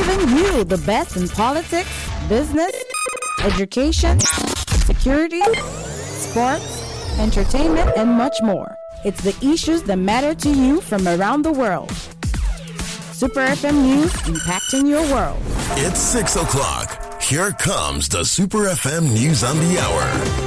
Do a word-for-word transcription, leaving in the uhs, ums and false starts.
giving you the best in politics, business, education, security, sports, entertainment, and much more. It's the issues that matter to you from around the world. Super F M News, impacting your world. It's six o'clock. Here comes the Super F M News on the Hour.